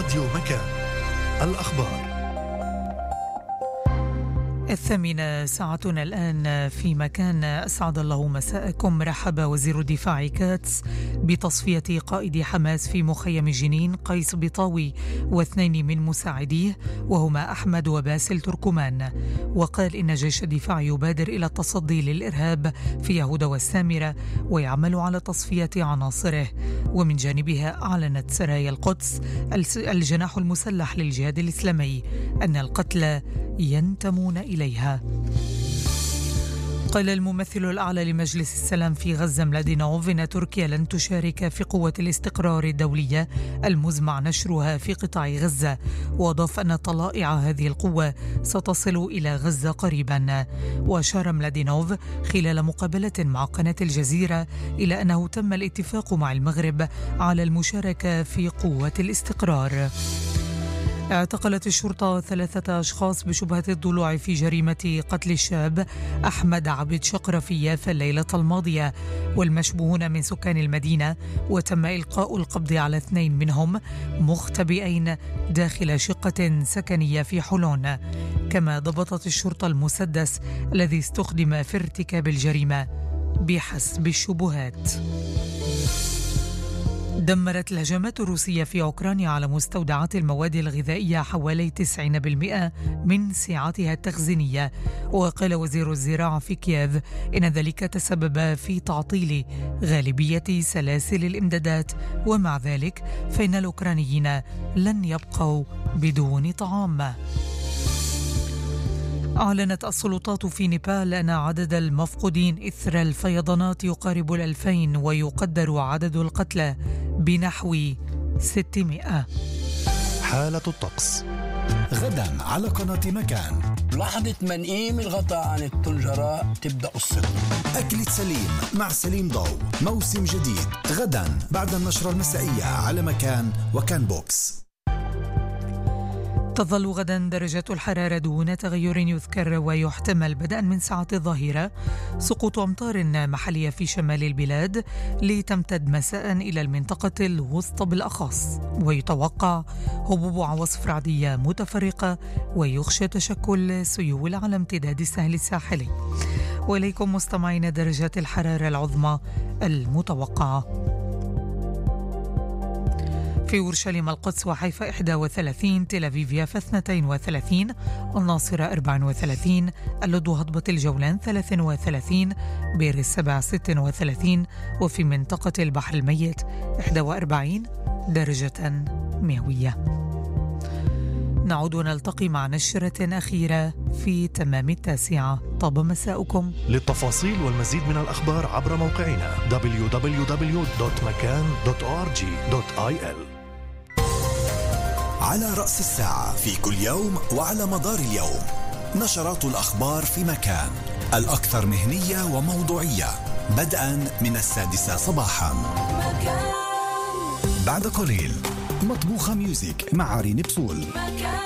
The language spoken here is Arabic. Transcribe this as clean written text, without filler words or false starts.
راديو مكان. الأخبار 8 ساعتنا الآن في مكان. أسعد الله مساءكم. رحب وزير الدفاع كاتس بتصفية قائد حماس في مخيم جنين قيس بطاوي واثنين من مساعديه وهما أحمد وباسل تركمان، وقال إن جيش الدفاع يبادر إلى التصدي للإرهاب في يهودا والسامرة ويعمل على تصفية عناصره. ومن جانبها أعلنت سرايا القدس الجناح المسلح للجهاد الإسلامي أن القتلى ينتمون إليها. قال الممثل الأعلى لمجلس السلام في غزة ملادينوف إن تركيا لن تشارك في قوة الاستقرار الدولية المزمع نشرها في قطاع غزة، وأضاف أن طلائع هذه القوة ستصل إلى غزة قريبا. وأشار ملادينوف خلال مقابلة مع قناة الجزيرة إلى أنه تم الاتفاق مع المغرب على المشاركة في قوة الاستقرار. اعتقلت الشرطة 3 أشخاص بشبهة الضلوع في جريمة قتل الشاب أحمد عبد شقرة في يافا الليلة الماضية، والمشبوهون من سكان المدينة، وتم إلقاء القبض على 2 منهم مختبئين داخل شقة سكنية في حلون. كما ضبطت الشرطة المسدس الذي استخدم في ارتكاب الجريمة بحسب الشبهات. دمرت الهجمات الروسية في أوكرانيا على مستودعات المواد الغذائية حوالي 90% من سعتها التخزينية. وقال وزير الزراعة في كييف إن ذلك تسبب في تعطيل غالبية سلاسل الإمدادات، ومع ذلك فإن الأوكرانيين لن يبقوا بدون طعام. أعلنت السلطات في نيبال أن عدد المفقودين إثر الفيضانات يقارب 2000، ويقدر عدد القتلى بنحو 600. حالة الطقس غدا على قناة مكان. لحظة منقيم الغطاء عن الطنجرة تبدأ الصدمة. أكلة سليم مع سليم ضو، موسم جديد غدا بعد النشرة المسائية على مكان وكان بوكس. تظل غدا درجة الحرارة دون تغير يذكر، ويحتمل بدءا من ساعة الظهيرة سقوط أمطار محلية في شمال البلاد لتمتد مساء إلى المنطقة الوسطى بالأخص، ويتوقع هبوب عواصف رعدية متفرقة، ويخشى تشكل سيول على امتداد الساحل الساحلي. وإليكم مستمعين درجات الحرارة العظمى المتوقعة: في أورشليم القدس وحيفا 31، تل أبيب يافا 32، الناصرة 34، اللد وهضبة الجولان 33، بئر السبع 36، وفي منطقة البحر الميت 41 درجة مئوية. نعود ونلتقي مع نشرة أخيرة في تمام 9. طاب مساؤكم. للتفاصيل والمزيد من الأخبار عبر موقعنا www.makan.org.il. على رأس الساعة في كل يوم وعلى مدار اليوم نشرات الأخبار في مكان، الأكثر مهنية وموضوعية، بدءا من 6 صباحا. بعد قليل مطبوخة ميوزك مع عرين بسول.